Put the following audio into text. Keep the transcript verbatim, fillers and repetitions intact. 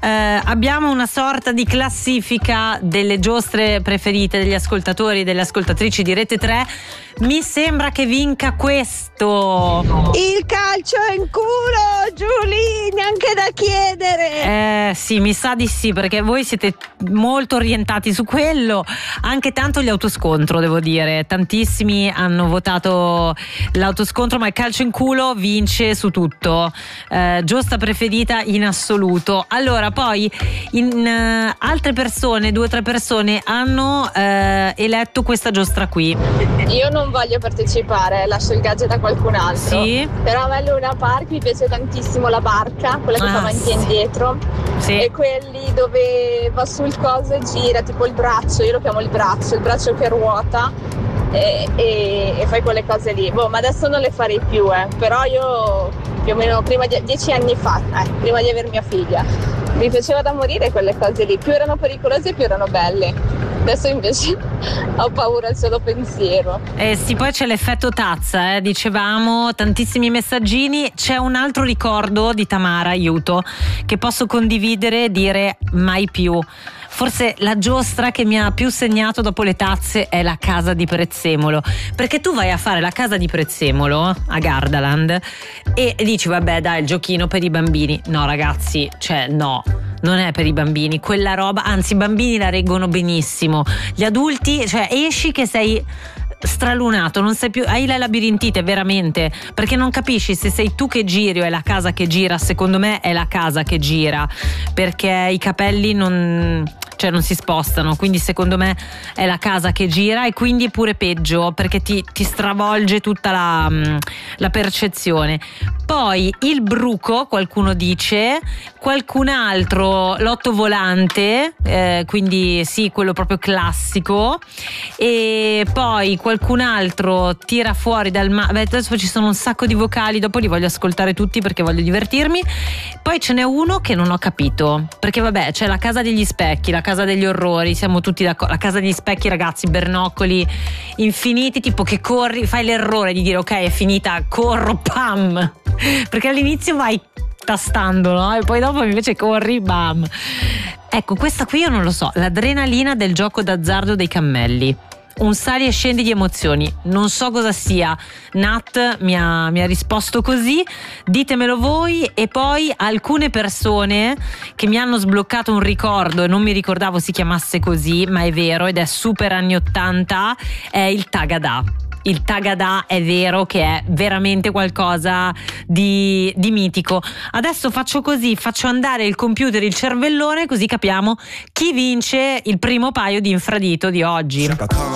eh, abbiamo una sorta di classifica delle giostre preferite degli ascoltatori e delle ascoltatrici di Rete tre. Mi sembra che vinca questo. Il calcio in culo, Giulia, neanche da chiedere. Eh sì, mi sa di sì, perché voi siete molto orientati su quello. Anche tanto gli autoscontro, devo dire. Tantissimi hanno votato l'autoscontro, ma il calcio in culo vince su tutto. Eh, giostra preferita in assoluto. Allora, poi in uh, altre persone, due o tre persone hanno uh, eletto questa giostra qui. Io non voglio partecipare, lascio il gadget a qualcun altro. Sì. Però a me Luna Park mi piace tantissimo la barca, quella che Ah, fa avanti sì. e indietro. Sì. E quelli dove va sul coso e gira, tipo il braccio, io lo chiamo il braccio, il braccio che ruota e, e, e fai quelle cose lì. Boh, ma adesso non le farei più, eh. Però io più o meno prima di dieci anni fa, eh, prima di avere mia figlia, mi piaceva da morire quelle cose lì. Più erano pericolose più erano belle. Adesso invece ho paura al solo pensiero. Eh sì, poi c'è l'effetto tazza, eh, dicevamo, tantissimi messaggini. C'è un altro ricordo di Tamara, aiuto, che posso condividere e dire mai più. Forse la giostra che mi ha più segnato dopo le tazze è la casa di Prezzemolo, perché tu vai a fare la casa di Prezzemolo a Gardaland e dici vabbè dai, il giochino per i bambini. No ragazzi, cioè no, non è per i bambini quella roba, anzi i bambini la reggono benissimo, gli adulti, cioè esci che sei stralunato, non sai più, hai la labirintite veramente, perché non capisci se sei tu che giri o è la casa che gira. Secondo me è la casa che gira, perché i capelli non, cioè non si spostano, quindi secondo me è la casa che gira, e quindi è pure peggio perché ti, ti stravolge tutta la, la percezione. Poi il bruco, qualcuno dice, qualcun altro l'otto volante, eh, quindi sì, quello proprio classico, e poi qualcun altro tira fuori dal ma- beh, adesso ci sono un sacco di vocali, dopo li voglio ascoltare tutti perché voglio divertirmi. Poi ce n'è uno che non ho capito, perché vabbè c'è la casa degli specchi, la casa degli orrori, siamo tutti d'accordo. La casa degli specchi, ragazzi, bernoccoli infiniti, tipo che corri, fai l'errore di dire ok è finita, corro, pam, perché all'inizio vai tastando, no? E poi dopo invece corri, bam. Ecco, questa qui io non lo so, l'adrenalina del gioco d'azzardo dei cammelli. Un sali e scendi di emozioni, non so cosa sia. Nat mi ha, mi ha risposto così, ditemelo voi. E poi alcune persone che mi hanno sbloccato un ricordo e non mi ricordavo si chiamasse così, ma è vero ed è super anni ottanta, è il Tagada. Il Tagada è vero che è veramente qualcosa di, di mitico. Adesso faccio così, faccio andare il computer, il cervellone, così capiamo chi vince il primo paio di infradito di oggi.